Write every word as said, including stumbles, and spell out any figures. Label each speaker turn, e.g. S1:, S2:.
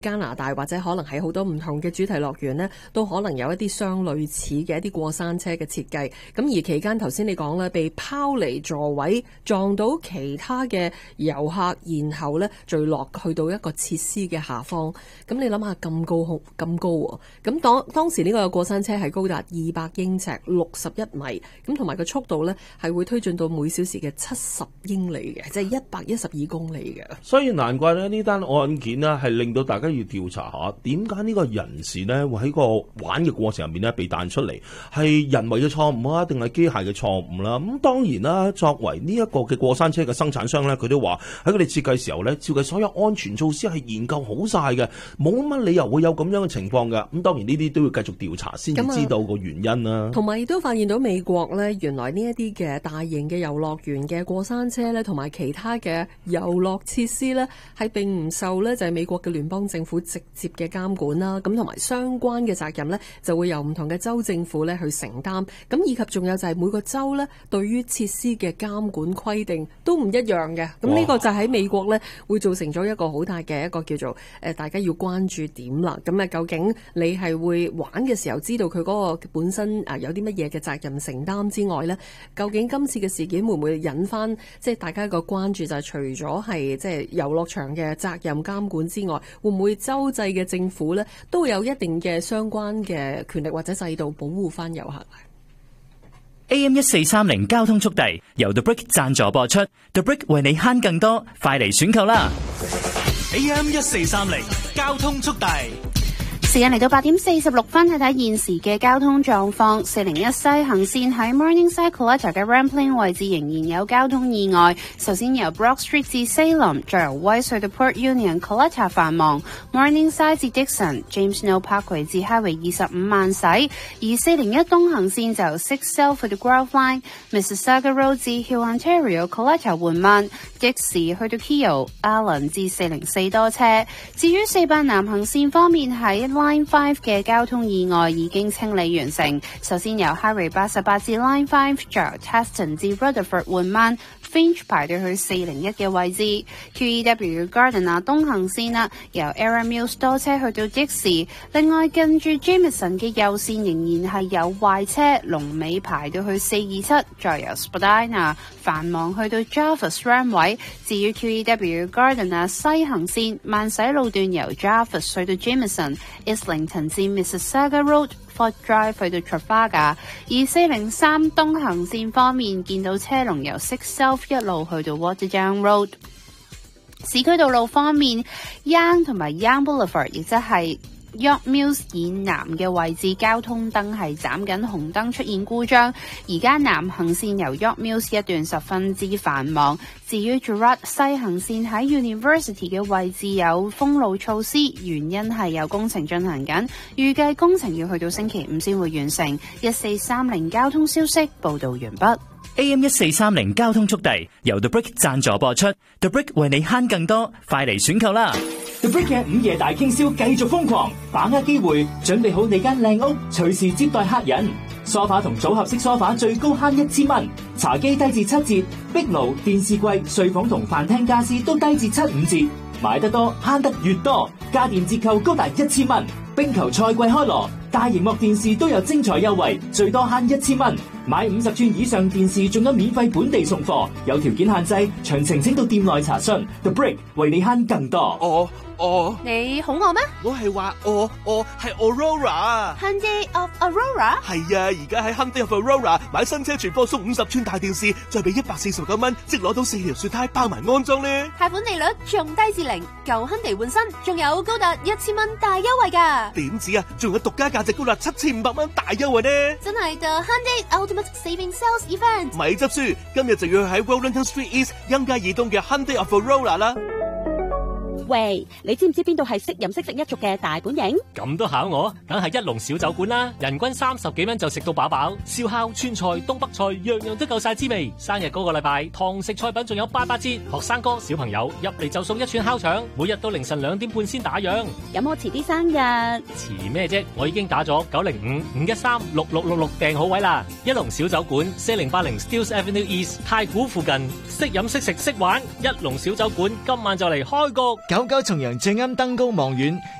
S1: 加拿大或者可能喺好多唔同嘅主題樂園呢，都可能有一啲相類似嘅一啲過山車嘅設計。咁而期間頭先你講咧，被拋離座位撞到其他嘅遊客，然後呢墜落去到一個設施嘅下方。咁你諗下咁高空咁高喎，咁當當時呢個過山車係高達二百英尺，六十一米，咁同埋個速度呢係會推進到每小時嘅七十英里嘅，即係一百一十二公里嘅。
S2: 所以難怪咧呢單案件呢係令到大家要調查下，點解呢個人士呢會喺個玩嘅過程入面呢被彈出嚟，係人為嘅錯誤啊，定係機械嘅錯誤啦？咁當然啦，作為呢一個嘅過山車嘅生產商呢，佢都話喺佢哋設計時候呢，照計所有安全措施係研究好晒嘅，冇乜理由會有咁樣嘅情況㗎。咁當然呢啲都要繼續調查先至知道個原因啦。
S1: 同埋亦都發現到美國呢，原來呢一啲嘅大型嘅遊樂園嘅過山車呢，同埋其他嘅遊樂設施呢，係並唔受呢就係美國嘅聯邦政府直接嘅監管啦。咁同埋相關嘅責任呢，就會由唔同嘅州政府呢去承擔。咁以及仲有就係每個州呢對於設施嘅監管規定都唔一樣嘅。咁呢個就喺美國呢會造成咗一個好大嘅一個叫做誒大家要關注點啦。咁啊，究竟你係會玩嘅時候知道佢嗰個本身啊有啲乜嘢嘅責任承擔之外呢，究竟今次嘅事件會唔會引翻即係大家一個關注，就係除咗係即係遊樂場嘅責任監管之外，會唔會州際嘅政府呢都有一定嘅相關嘅權力或者制度保護翻遊客
S3: ？A M 一四三零交通速遞由 The Brick 贊助播出 ，The Brick 為你慳更多，快嚟選購啦
S4: ！A M 一四三零交通速遞。
S5: 時間嚟到八點四十六分，睇睇現時嘅交通狀況。四零一西行線喺 Morningside Collector 嘅 Rampling 位置仍然有交通意外。首先由 Brock Street 至 Salem， 再由 West 去到 Port Union Collector 繁忙。Morningside 至 Dixon，James Snow Parkway 至 Highway 二十五慢駛。而四零一東行線就由 Six South 去到 Grove Line，Mississauga Road 至 Hill Ontario Collector 緩慢。Dixie 去到 Keele，Allen 至四零四多車。至於四八南行線方面喺Line five 嘅交通意外已經清理完成。首先由 Highway 八十八至 Line five， 再由 Teston 至 Rutherford 緩慢 ，Finch 排隊去四零一嘅位置。Q E W Garden 啊東行線啦，由 Era Mills 多車去到 Dixie。另外近住 Jameson 嘅右線仍然係有壞車，龍尾排到去四二七，再由 Spadina 繁忙去到 Jarvis Ramway。至於 Q E W Garden 啊西行線慢駛路段由 Jarvis 去到 Jameson。Islington 至 Mississauga Road、Fort Drive 去到 Trafalgar， 而四零三東行線方面見到車龍由 Six South 一路去到 Waterdown Road。市區道路方面 ，Yonge 同埋 Yonge Boulevard 亦即係York Mills 以南嘅位置，交通燈係斬緊紅燈出現故障，而家南行線由 York Mills 一段十分之繁忙。至於 Gerrard 西行線喺 University 嘅位置有封路措施，原因係有工程進行緊，預計工程要去到星期五先會完成。一四三零交通消息報道完畢。
S3: A M 一四三零交通速遞由 The Brick 贊助播出 ，The Brick 為你慳更多，快嚟選購啦！
S6: The Brick 嘅午夜大傾銷繼續瘋狂，把握機會，準備好你間靚屋，隨時接待客人。梳化同組合式梳化最高慳一千蚊，茶几低至七折，壁爐、電視櫃、睡房同飯廳家私都低至七五折。買得多慳得越多，家電折扣高達一千蚊。冰球賽季開鑼，大螢幕電視都有精彩優惠，最多慳一千蚊。買五十寸以上電視仲有免費本地送貨，有條件限制，詳情請到店內查詢。The Brick 為你慳更多。
S7: 我我
S5: 你好我咩？
S7: 我係話我我係 Aurora
S5: Hyundai of Aurora
S7: 係啊，而家喺 Hyundai of Aurora 買新車全貨送五十寸大電視，再俾一百四十九蚊，即攞到四條雪胎包埋安裝咧。
S5: 貸款利率仲低至零，舊 Hyundai 換新，仲有高達一千蚊大優惠㗎。
S7: 點止啊？仲有獨家價值高達七千五百蚊大優惠呢！
S5: 真係 The Hyundai Ultimate Saving Sales Event。
S7: 咪執輸，今日就要喺 Wellington Street East 恩加爾東嘅 Hyundai of Aurora 啦。
S8: 喂，你知唔知邊度係識飲識食一族嘅大本營？
S9: 咁都考我，梗係一龍小酒館啦！人均三十幾蚊就食到飽飽，燒烤、川菜、東北菜，樣樣都夠晒滋味。生日嗰個禮拜，堂食菜品仲有八八折，學生哥、小朋友入嚟就送一串烤腸，每日到凌晨兩點半先打烊。
S8: 有冇遲啲生日？
S9: 遲咩啫？我已經打咗九零五五一三六六六六訂好位啦！一龍小酒館四零八零 Steeles Avenue East 太古附近，識飲識食識玩，一龍小酒館今晚就嚟開局。
S10: 九九重陽最啱登高望遠。